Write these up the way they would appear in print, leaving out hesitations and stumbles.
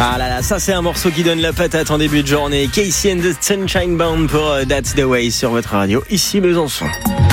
Ah là là, ça c'est un morceau qui donne la patate en début de journée. Casey and the Sunshine Band pour That's the Way sur votre radio, ici Besançon.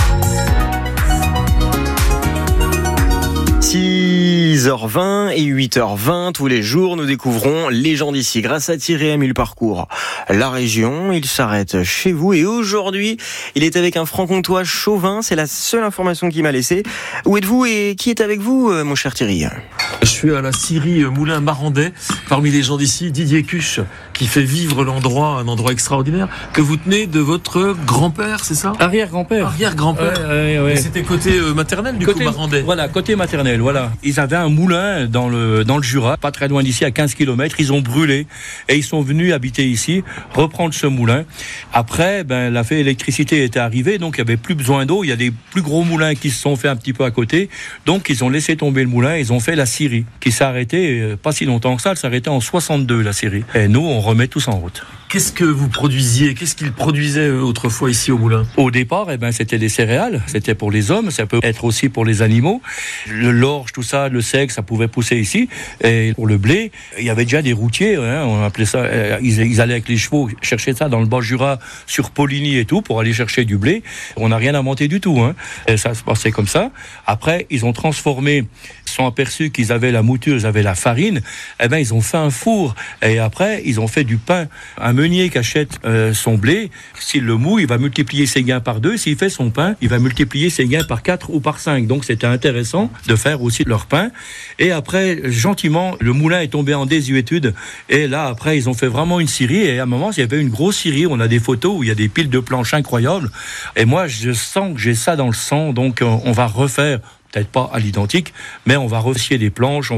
6h20 et 8h20, tous les jours, nous découvrons les gens d'ici. Grâce à Thierry Ham, il parcourt la région, il s'arrête chez vous. Et aujourd'hui, il est avec un franc-comtois chauvin. C'est la seule information qu'il m'a laissée. Où êtes-vous et qui est avec vous, mon cher Thierry ? Je suis à la scierie Moulin Marandais. Parmi les gens d'ici, Didier Cuche, qui fait vivre l'endroit, un endroit extraordinaire, que vous tenez de votre grand-père, c'est ça ? Arrière-grand-père. Arrière-grand-père. Ouais. Et c'était côté maternel, coup, Marandais. Voilà, côté maternel, voilà. Ils avaient un moulin dans le Jura, pas très loin d'ici, à 15 km. Ils ont brûlé et ils sont venus habiter ici, reprendre ce moulin. Après, la fée électricité était arrivée, donc il n'y avait plus besoin d'eau. Il y a des plus gros moulins qui se sont faits un petit peu à côté. Donc ils ont laissé tomber le moulin, ils ont fait la scierie, qui s'est arrêtée pas si longtemps que ça. Elle s'est arrêtée en 62, la scierie. Et nous, on remet tout ça en route. Qu'est-ce que vous produisiez ? Qu'est-ce qu'ils produisaient autrefois ici au moulin ? Au départ, c'était des céréales. C'était pour les hommes. Ça peut être aussi pour les animaux. L'orge, tout ça, le seigle, ça pouvait pousser ici. Et pour le blé, il y avait déjà des routiers. On appelait ça. Ils allaient avec les chevaux chercher ça dans le Bas-Jura, sur Poligny et tout, pour aller chercher du blé. On n'a rien inventé du tout. Et ça se passait comme ça. Après, ils ont transformé. Ils sont aperçus qu'ils avaient la mouture, ils avaient la farine. Ils ont fait un four. Et après, ils ont fait du pain. Un meunier qui achète son blé, s'il le moue, il va multiplier ses gains par 2. S'il fait son pain, il va multiplier ses gains par 4 ou par 5. Donc c'était intéressant de faire aussi leur pain. Et après, gentiment, le moulin est tombé en désuétude. Et là, après, ils ont fait vraiment une scierie. Et à un moment, il y avait une grosse scierie. On a des photos où il y a des piles de planches incroyables. Et moi, je sens que j'ai ça dans le sang. Donc on va refaire, peut-être pas à l'identique, mais on va refier des planches.